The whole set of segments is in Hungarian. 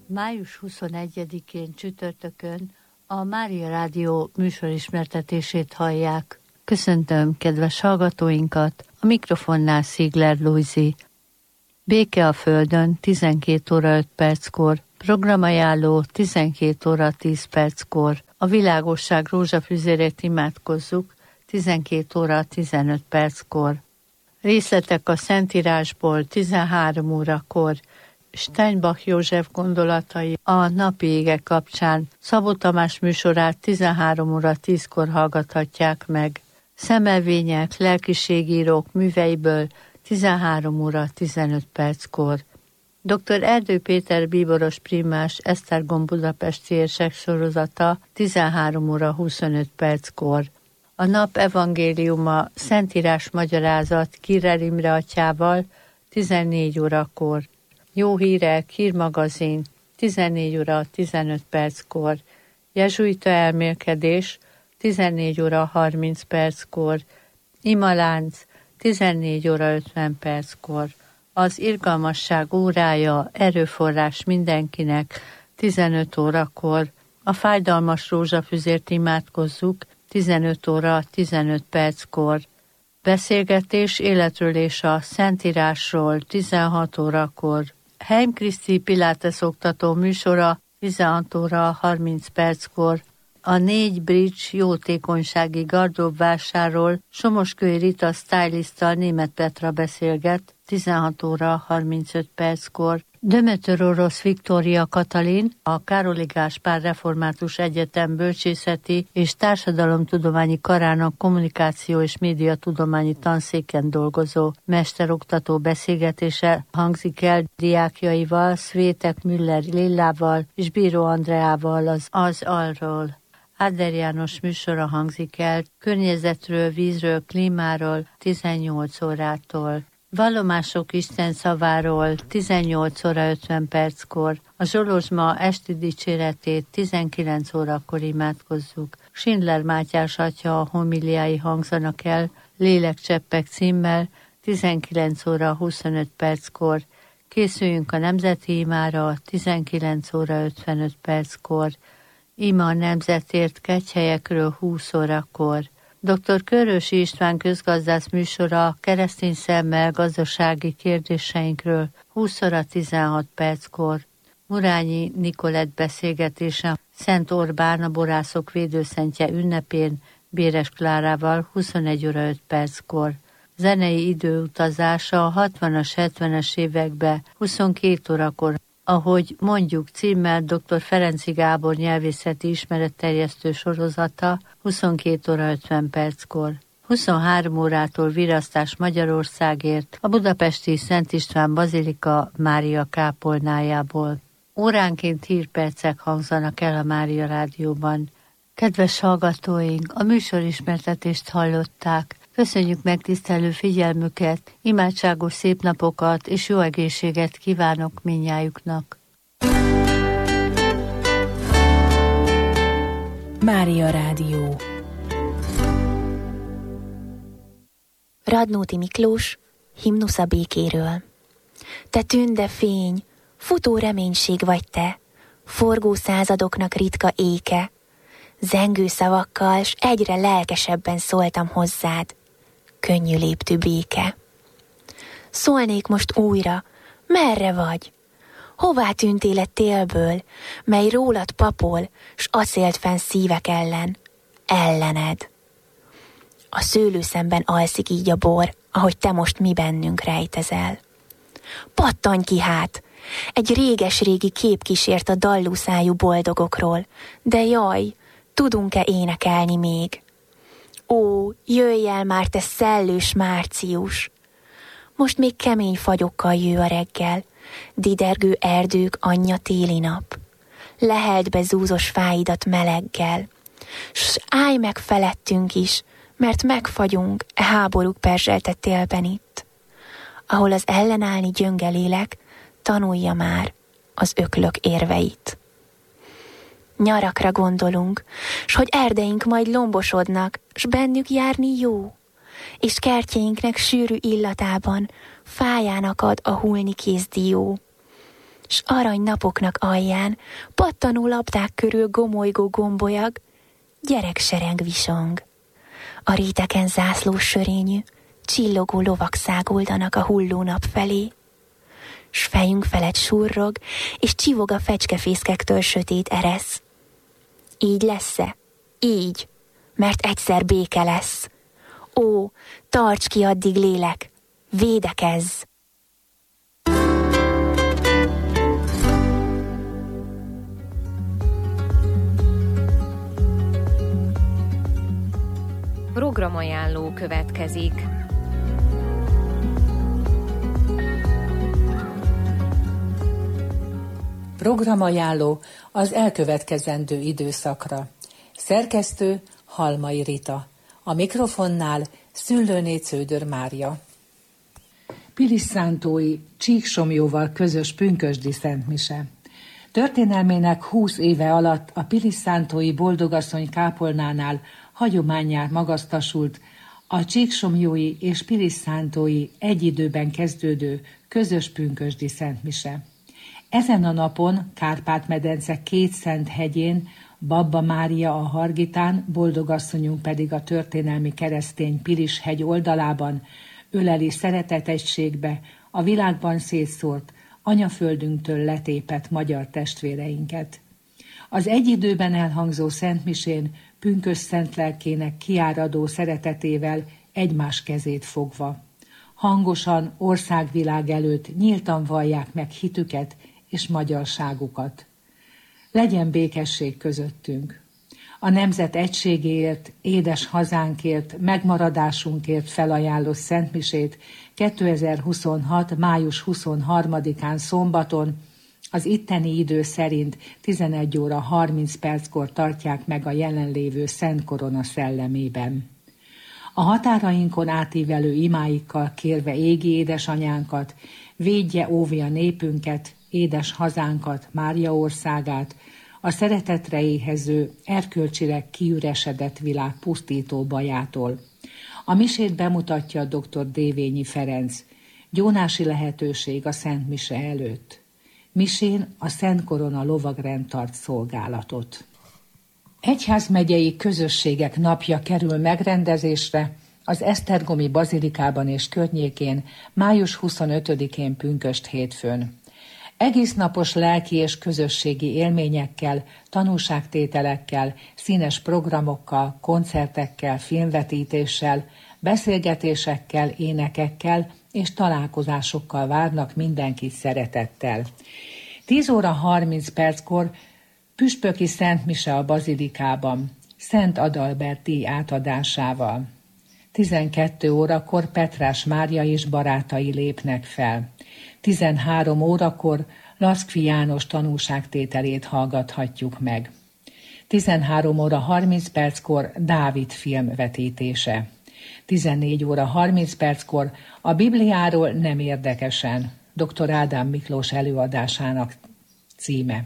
Május 21-én csütörtökön a Mária Rádió műsorismertetését hallják. Köszöntöm kedves hallgatóinkat, a mikrofonnál Szigler Lujzi. Béke a Földön 12 óra 5 perckor, programajánló 12 óra 10 perckor. A világosság rózsafüzérét imádkozzuk 12 óra 15 perckor. Részletek a Szentírásból 13 órakor. Steinbach József gondolatai a napi ége kapcsán Szabó Tamás műsorát 13 óra 10-kor hallgathatják meg. Szemelvények, lelkiségírók műveiből 13 óra 15 perckor. Dr. Erdő Péter bíboros primás Esztergom budapesti érsek sorozata 13 óra 25 perckor. A nap evangéliuma Szentírás magyarázat Kirer Imre atyával 14 órakor. Jó hírek, hírmagazin 14 óra 15 perckor. Jezsuita elmélkedés 14 óra 30 perckor. Imalánc 14 óra 50 perckor. Az irgalmasság órája, erőforrás mindenkinek 15 órakor. A fájdalmas rózsafüzért imádkozzuk 15 óra 15 perckor. Beszélgetés életről és a Szentírásról 16 órakor. Heim Kriszti Pilates oktató műsora 16 óra 30 perckor. A 4 Bridge jótékonysági gardróbvásáról Somoskői Rita stylisttal Németh Petra beszélget 16 óra 35 perckor. Dömötör orosz Viktória Katalin, a Károli Gáspár Református Egyetem bölcsészeti és társadalomtudományi karának kommunikáció és médiatudományi tanszéken dolgozó mesteroktató beszélgetése hangzik el diákjaival, Szvétek Müller Lillával és Bíró Andreával az arról. Áder János műsora hangzik el környezetről, vízről, klímáról 18 órától. Vallomások Isten szaváról 18 óra 50 perckor, a Zsolozsma esti dicséretét 19 órakor imádkozzuk. Schindler Mátyás atya homiliái hangzanak el Lélekcseppek címmel 19 óra 25 perckor. Készüljünk a nemzeti imára 19 óra 55 perckor. Ima a nemzetért kegyhelyekről 20 órakor. Dr. Körösi István közgazdász műsora keresztény szemmel gazdasági kérdéseinkről 20 óra 16 perckor. Murányi Nikolett beszélgetése Szent Orbán a borászok védőszentje ünnepén Béres Klárával 21 óra 5 perckor. Zenei időutazása a 60-as, 70-es évekbe 22 órakor, ahogy mondjuk címmel dr. Ferenczy Gábor nyelvészeti ismeretterjesztő sorozata 22 óra 50 perckor. 23 órától virasztás Magyarországért a budapesti Szent István Bazilika Mária kápolnájából. Óránként hírpercek hangzanak el a Mária Rádióban. Kedves hallgatóink, a műsorismertetést hallották. Köszönjük megtisztelő figyelmüket, imádságos szép napokat és jó egészséget kívánok mindnyájuknak. Mária Rádió. Radnóti Miklós, himnusz a békéről. Te tünde fény, futó reménység vagy te, forgó századoknak ritka éke. Zengő szavakkal, s egyre lelkesebben szóltam hozzád, könnyű léptű béke. Szólnék most újra, merre vagy? Hová tűntél télből, mely rólad papol, s acélt fenn szívek ellen, ellened? A szőlőszemben alszik így a bor, ahogy te most mi bennünk rejtezel. Pattanj ki hát! Egy réges-régi kép kísért a dallú szájú boldogokról, de jaj, tudunk-e énekelni még? Ó, jöjj el már, te szellős március! Most még kemény fagyokkal jő a reggel, didergő erdők anyja téli nap. Leheld be zúzos fáidat meleggel, s állj meg felettünk is, mert megfagyunk e háborúk perzselte télben itt. Ahol az ellenállni gyönge lélek tanulja már az öklök érveit. Nyarakra gondolunk, s hogy erdeink majd lombosodnak, s bennük járni jó, és kertjeinknek sűrű illatában fájának ad a hullni kész dió. s arany napoknak alján, pattanó labdák körül gomolygó gombolyag, gyereksereng visong. A réteken zászlós sörényű, csillogó lovak száguldanak a hulló nap felé, s fejünk felett surrog, és csivog a fecskefészkektől sötét eresz. Így lesz-e? Így, mert egyszer béke lesz. Ó, tarts ki addig, lélek, védekezz! Programajánló következik. Programajánló az elkövetkezendő időszakra. Szerkesztő Halmai Rita. A mikrofonnál Szüllőné Cződör Mária. Pilisszántói Csíksomlyóval közös pünkösdi szentmise. Történelmének 20 éve alatt a pilisszántói boldogasszony kápolnánál hagyománnyá magasztasult a csíksomlyói és pilisszántói egy időben kezdődő közös pünkösdi szentmise. Ezen a napon Kárpát-medence két szent hegyén, Babba Mária a Hargitán, boldogasszonyunk pedig a történelmi keresztény Pilis hegy oldalában öleli szeretetegységbe a világban szétszórt, anyaföldünktől letépett magyar testvéreinket. Az egy időben elhangzó szentmisén pünkös szent lelkének kiáradó szeretetével egymás kezét fogva. Hangosan országvilág előtt nyíltan vallják meg hitüket és magyarságukat. Legyen békesség közöttünk. A nemzet egységéért, édes hazánkért, megmaradásunkért felajánlott szentmisét 2026. május 23-án szombaton az itteni idő szerint 11 óra 30 perckor tartják meg a jelenlévő Szent Korona szellemében. A határainkon átívelő imáikkal kérve égi édesanyánkat, védje, óvja népünket, édes hazánkat, Mária országát, a szeretetre éhező, erkölcsileg kiüresedett világ pusztító bajától. A misét bemutatja dr. Dévényi Ferenc. Gyónási lehetőség a Szent Mise előtt. Misén a Szent Korona lovagrend tart szolgálatot. Egyházmegyei közösségek napja kerül megrendezésre az Esztergomi bazilikában és környékén május 25-én pünkösd hétfőn. Egésznapos lelki és közösségi élményekkel, tanúságtételekkel, színes programokkal, koncertekkel, filmvetítéssel, beszélgetésekkel, énekekkel és találkozásokkal várnak mindenkit szeretettel. 10 óra 30 perckor püspöki szentmise a bazilikában, Szent Adalbert díj átadásával. 12 órakor Petrás Mária és barátai lépnek fel. 13 órakor Laszkfi János tanúságtételét hallgathatjuk meg. 13 óra 30 perckor Dávid film vetítése. 14 óra 30 perckor a Bibliáról nem érdekesen, dr. Ádám Miklós előadásának címe.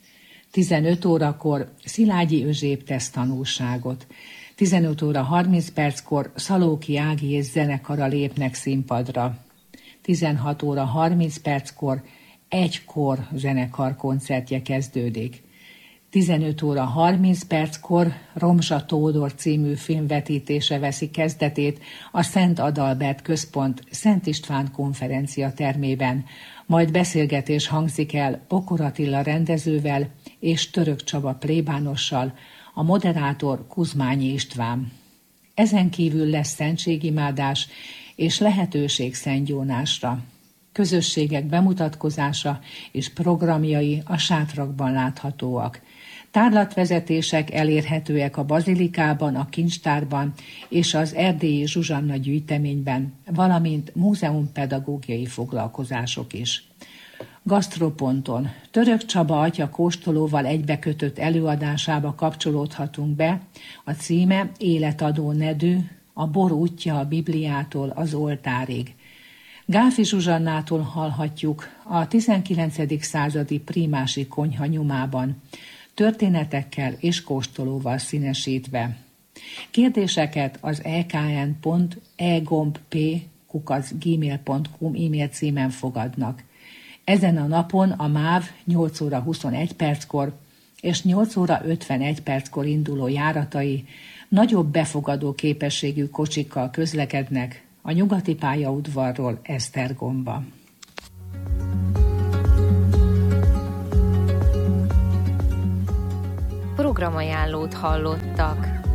15 órakor Szilágyi Özséb tesz tanúságot. 15 óra 30 perckor Szalóki Ági és zenekara lépnek színpadra. 16 óra 30 perckor egy kor zenekar koncertje kezdődik. 15 óra 30 perckor Romzsa Tódor című filmvetítése veszi kezdetét a Szent Adalbert Központ Szent István konferencia termében, majd beszélgetés hangzik el Pokor Attila rendezővel és Török Csaba plébánossal, a moderátor Kuzmányi István. Ezen kívül lesz szentségimádás és lehetőség szentgyónásra. Közösségek bemutatkozása és programjai a sátrakban láthatóak. Tárlatvezetések elérhetőek a bazilikában, a kincstárban és az erdélyi Zsuzsanna gyűjteményben, valamint múzeumpedagógiai foglalkozások is. Gasztroponton Török Csaba atya kóstolóval egybekötött előadásába kapcsolódhatunk be, a címe Életadó nedű, a bor útja a Bibliától az oltárig. Gáfi Zsuzsannától hallhatjuk a 19. századi prímási konyha nyomában, történetekkel és kóstolóval színesítve. Kérdéseket az ekn.egomp@gmail.com e-mail címen fogadnak. Ezen a napon a MÁV 8 óra 21 perckor és 8 óra 51 perckor induló járatai nagyobb befogadó képességű kocsikkal közlekednek a nyugati pályaudvarról Esztergomba. Programajánlót hallottak.